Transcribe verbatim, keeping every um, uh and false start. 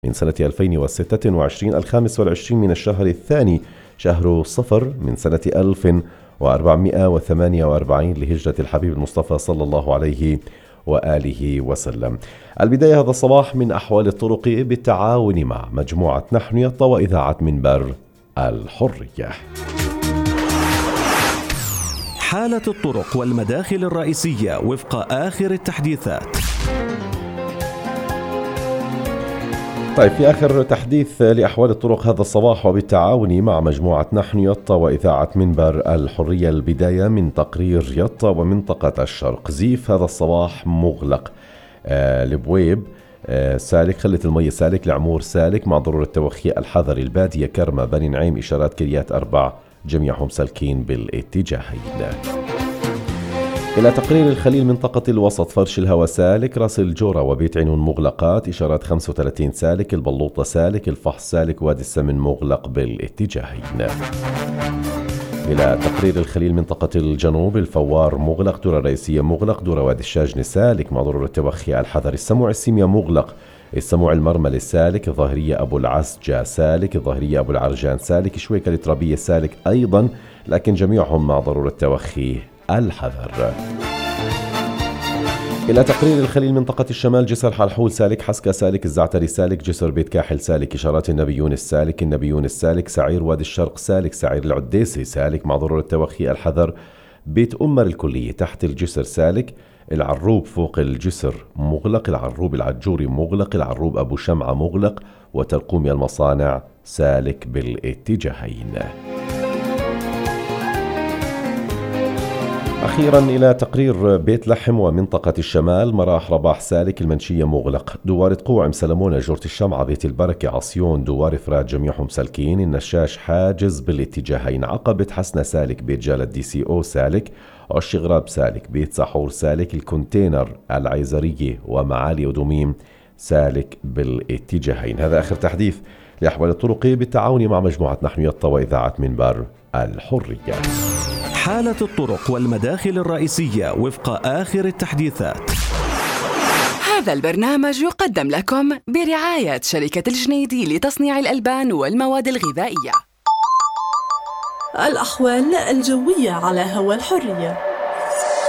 من سنة ألفين وستة وعشرين، الخامس والعشرين من الشهر الثاني شهر صفر من سنة ألف وأربعمائة وثمانية وأربعين لهجرة الحبيب المصطفى صلى الله عليه وآله وسلم. البداية هذا الصباح من أحوال الطرق بالتعاون مع مجموعة نحن يطا وإذاعة منبر الحرية. حالة الطرق والمداخل الرئيسية وفق آخر التحديثات. طيب، في آخر تحديث لأحوال الطرق هذا الصباح وبالتعاون مع مجموعة نحن يطا وإذاعة منبر الحرية، البداية من تقرير يطا ومنطقة الشرق. زيف هذا الصباح مغلق، آه البويب آه سالك، خلة المي سالك، العمور سالك مع ضرورة توخي الحذر. البادية كرمة، بني نعيم، إشارات كريات أربع جميعهم سالكين بالاتجاهين. إلى تقرير الخليل منطقة الوسط، فرش الهوى سالك، راس الجورة وبيت عنون مغلقات، إشارات خمسة وثلاثين سالك، البلوطة سالك، الفحص سالك، وادي السمن مغلق بالاتجاهين. إلى تقرير الخليل منطقة الجنوب، الفوار مغلق، دورة رئيسية مغلق، دورة وادي الشاجن سالك مع ضرورة توخي الحذر. السموع السيميا مغلق، السموع المرمل السالك، الظاهرية أبو العسجة سالك، الظاهرية أبو العرجان سالك، شويكة الترابية سالك أيضا، لكن جميعهم مع ضرورة توخي الحذر. إلى تقرير الخليل منطقة الشمال، جسر حلحول سالك، حسكة سالك، الزعتري سالك، جسر بيت كاحل سالك، إشارات النبيون السالك، النبيون السالك، سعير وادي الشرق سالك، سعير العديسي سالك مع ضرورة توخي الحذر. بيت أمر الكلية تحت الجسر سالك، العروب فوق الجسر مغلق، العروب العجوري مغلق، العروب أبو شمعة مغلق، وترقومي المصانع سالك بالاتجاهين. أخيرا إلى تقرير بيت لحم ومنطقة الشمال، مراح رباح سالك، المنشية مغلق، دوار قوعم سلمونة، جورة الشمعة، بيت البركة، عصيون، دوار فراد جميعهم سالكين. النشاش حاجز بالاتجاهين، عقبة حسنة سالك، بيت جالة دي سي او سالك، عش غراب سالك، بيت سحور سالك، الكونتينر، العيزرية ومعالي ودميم سالك بالاتجاهين. هذا آخر تحديث لأحوال الطرق بالتعاون مع مجموعة نحن يطا وإذاعة منبر الحرية. حالة الطرق والمداخل الرئيسية وفق آخر التحديثات. هذا البرنامج يقدم لكم برعاية شركة الجنيدي لتصنيع الألبان والمواد الغذائية. الأحوال الجوية على هوا الحرية.